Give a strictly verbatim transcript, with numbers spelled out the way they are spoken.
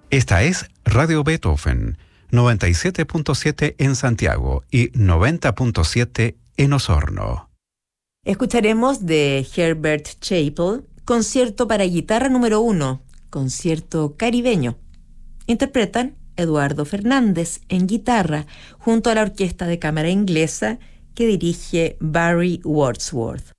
Esta es Radio Beethoven, noventa y siete punto siete en Santiago y noventa punto siete en Osorno. Escucharemos de Herbert Chappell, Concierto para guitarra número uno, concierto caribeño. Interpretan Eduardo Fernández en guitarra, junto a la Orquesta de Cámara Inglesa que dirige Barry Wordsworth.